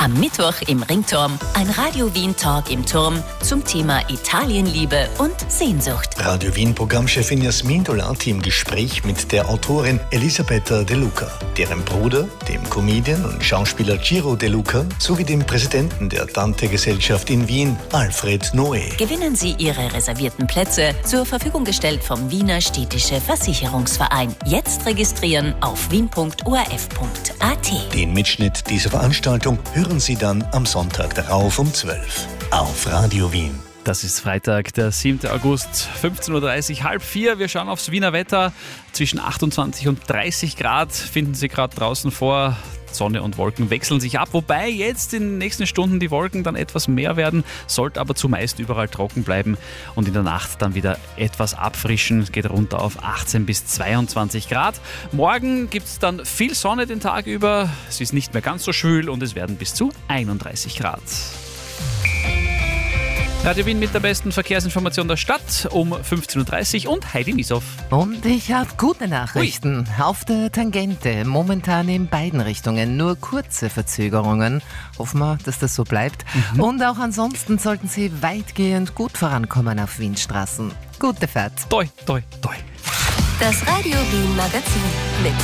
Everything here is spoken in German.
Am Mittwoch im Ringturm ein Radio Wien Talk im Turm zum Thema Italienliebe und Sehnsucht. Radio Wien Programmchefin Jasmin Dolati im Gespräch mit der Autorin Elisabetta De Luca, deren Bruder, dem Comedian und Schauspieler Ciro De Luca, sowie dem Präsidenten der Dante-Gesellschaft in Wien, Alfred Noé. Gewinnen Sie Ihre reservierten Plätze, zur Verfügung gestellt vom Wiener Städtische Versicherungsverein. Jetzt registrieren auf wien.orf.at. Den Mitschnitt dieser Veranstaltung hören Sie dann am Sonntag darauf um 12 auf Radio Wien. Das ist Freitag, der 7. August, 15.30 Uhr, 3:30. Wir schauen aufs Wiener Wetter. Zwischen 28 und 30 Grad finden Sie gerade draußen vor. Sonne und Wolken wechseln sich ab, wobei jetzt in den nächsten Stunden die Wolken dann etwas mehr werden, sollte aber zumeist überall trocken bleiben und in der Nacht dann wieder etwas abfrischen. Es geht runter auf 18 bis 22 Grad. Morgen gibt es dann viel Sonne den Tag über, es ist nicht mehr ganz so schwül und es werden bis zu 31 Grad. Radio Wien mit der besten Verkehrsinformation der Stadt um 15.30 Uhr und Heidi Mieshoff. Und ich habe gute Nachrichten. Auf der Tangente momentan in beiden Richtungen nur kurze Verzögerungen. Hoffen wir, dass das so bleibt. Und auch ansonsten sollten Sie weitgehend gut vorankommen auf Wienstraßen. Gute Fahrt. Toi, toi, toi. Das Radio Wien Magazin mit